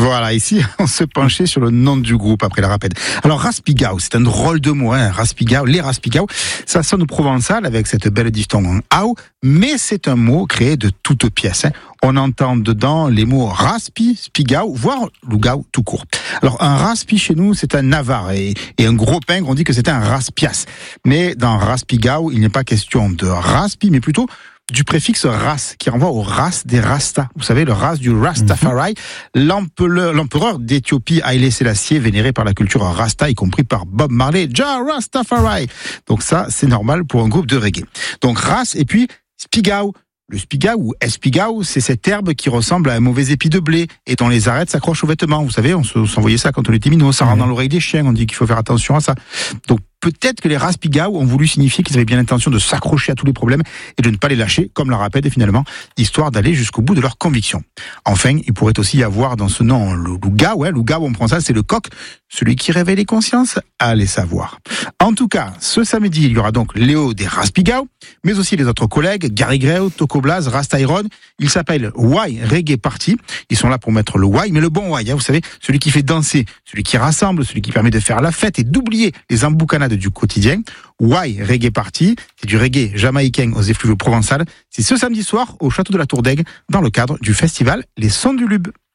Voilà, ici, on se penchait sur le nom du groupe après la rapide. Alors, Raspigao, c'est un drôle de mot, hein. Raspigao, les Raspigao, ça sonne provençal avec cette belle diphtongue en ao, mais c'est un mot créé de toutes pièces, hein. On entend dedans les mots raspi, spigao, voire lugao tout court. Alors, un raspi chez nous, c'est un navarre, et un gros pingre, on dit que c'est un raspias. Mais dans raspigao, il n'est pas question de raspi, mais plutôt du préfixe ras, qui renvoie aux races des Rastas. Vous savez, le race du Rastafari, l'empereur d'Éthiopie Haïlé Sélassié, vénéré par la culture Rasta, y compris par Bob Marley, Jah Rastafari. Donc ça, c'est normal pour un groupe de reggae. Donc race, et puis spigao. Le spigao ou espigao, c'est cette herbe qui ressemble à un mauvais épi de blé et dont les arêtes s'accrochent aux vêtements. Vous savez, on s'envoyait ça quand on était minot, ça rentre dans l'oreille des chiens, on dit qu'il faut faire attention à ça. Donc peut-être que les Raspigao ont voulu signifier qu'ils avaient bien l'intention de s'accrocher à tous les problèmes et de ne pas les lâcher, comme la rapide finalement, histoire d'aller jusqu'au bout de leurs convictions. Enfin, il pourrait aussi y avoir dans ce nom le Lugao, Lugao on prend ça, c'est le coq, celui qui réveille les consciences, allez savoir. En tout cas, ce samedi, il y aura donc Léo des Raspigao, mais aussi les autres collègues, Gary Greo, Toko Blas, Rasta Iron. Ils s'appellent Why Reggae Party. Ils sont là pour mettre le why, mais le bon why, vous savez, celui qui fait danser, celui qui rassemble, celui qui permet de faire la fête et d'oublier les emboucanades du quotidien. Why Reggae Party, c'est du reggae jamaïcain aux effluves provençales. C'est ce samedi soir au château de la Tour d'Aigle dans le cadre du festival Les Sons du Lube.